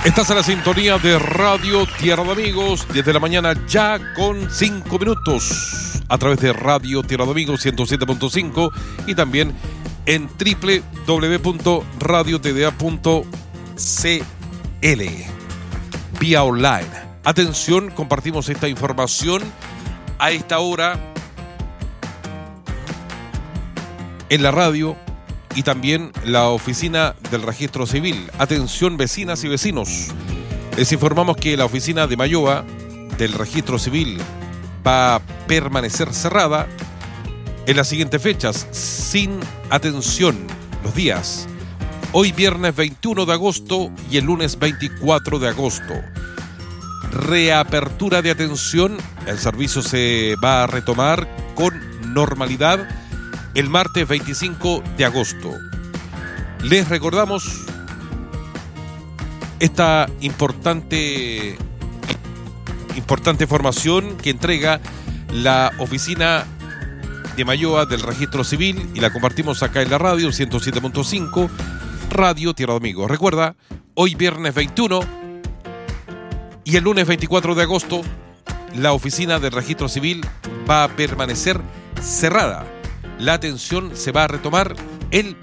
Estás en la sintonía de Radio Tierra de Amigos desde la mañana ya con 5 minutos a través de Radio Tierra de Amigos 107.5 y también en www.radiotda.cl vía online. Atención, compartimos esta información a esta hora en la radio y también la oficina del registro civil. Atención, vecinas y vecinos. Les informamos que la oficina de Mayoa del registro civil va a permanecer cerrada en las siguientes fechas, sin atención, los días: hoy viernes 21 de agosto y el lunes 24 de agosto. Reapertura de atención, el servicio se va a retomar con normalidad el martes 25 de agosto. Les recordamos esta importante información que entrega la oficina de Mayoa del registro civil y la compartimos acá en la radio 107.5 Radio Tierra de Amigos. Recuerda, hoy viernes 21 y el lunes 24 de agosto la oficina del registro civil va a permanecer cerrada. La atención se va a retomar el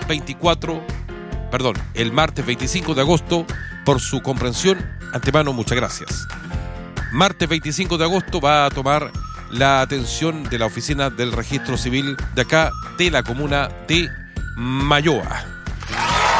martes 25 de agosto. Por su comprensión, antemano, muchas gracias. Martes 25 de agosto va a tomar la atención de la oficina del registro civil de acá, de la comuna de Mayoa.